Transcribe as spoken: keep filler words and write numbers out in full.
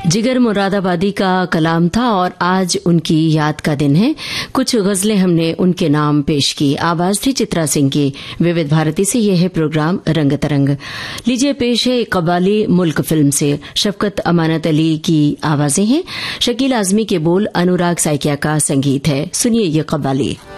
जिगर मुरादाबादी का कलाम था और आज उनकी याद का दिन है। कुछ गजलें हमने उनके नाम पेश की। आवाज थी चित्रा सिंह की। विविध भारती से यह है प्रोग्राम रंग तरंग। लीजिए पेश है कबाली मुल्क फिल्म से। शफकत अमानत अली की आवाजें हैं, शकील आजमी के बोल, अनुराग साइकिया का संगीत है। सुनिए ये कबाली।